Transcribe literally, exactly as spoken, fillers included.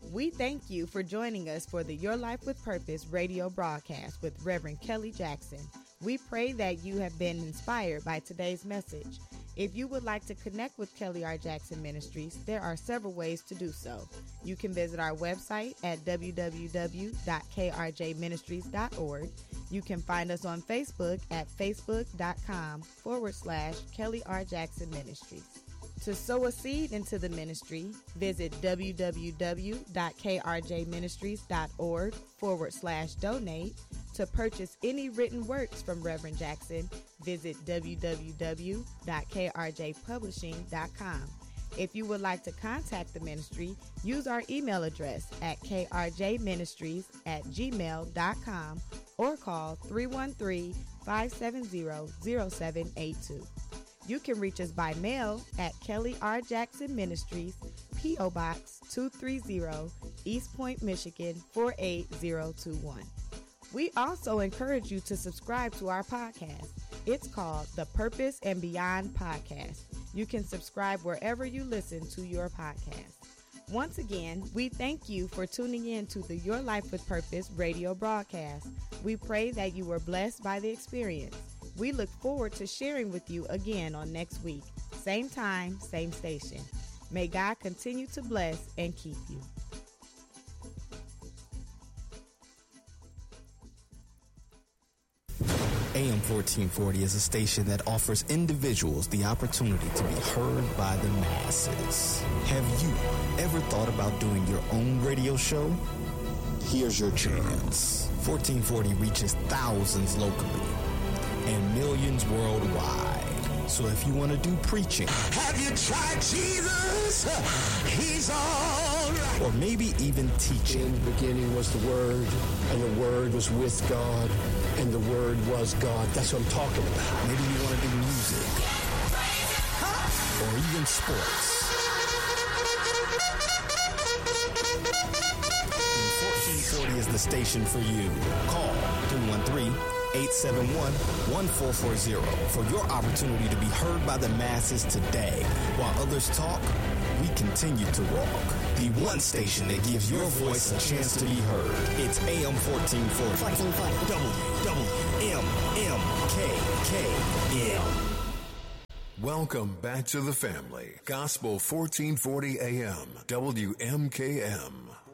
We thank you for joining us for the Your Life with Purpose radio broadcast with Reverend Kelly Jackson. We pray that you have been inspired by today's message. If you would like to connect with Kelly R. Jackson Ministries, there are several ways to do so. You can visit our website at w w w dot k r j ministries dot org. You can find us on Facebook at facebook.com forward slash Kelly R. Jackson Ministries. To sow a seed into the ministry, visit w w w dot k r j ministries dot org forward slash donate. To purchase any written works from Reverend Jackson, visit w w w dot k r j publishing dot com. If you would like to contact the ministry, use our email address at k r j ministries at gmail dot com or call three one three, five seven zero, zero seven eight two. You can reach us by mail at Kelly R. Jackson Ministries, P O. Box two thirty, East Point, Michigan four eight zero two one. We also encourage you to subscribe to our podcast. It's called the Purpose and Beyond Podcast. You can subscribe wherever you listen to your podcast. Once again, we thank you for tuning in to the Your Life with Purpose radio broadcast. We pray that you were blessed by the experience. We look forward to sharing with you again on next week. Same time, same station. May God continue to bless and keep you. A M fourteen forty is a station that offers individuals the opportunity to be heard by the masses. Have you ever thought about doing your own radio show? Here's your chance. fourteen forty reaches thousands locally and millions worldwide. So if you want to do preaching, have you tried Jesus? He's all right. Or maybe even teaching. In the beginning was the Word, and the Word was with God, and the Word was God. That's what I'm talking about. Maybe you want to do music. Huh? Or even sports. fourteen forty is the station for you. Call three one three, eight seven one, one four four zero for your opportunity to be heard by the masses today. While others talk, we continue to walk. The one station that gives your voice a chance to be heard. It's A M fourteen forty. fourteen forty. W W M M K K M. Welcome back to the family. Gospel fourteen forty A M. W M K M.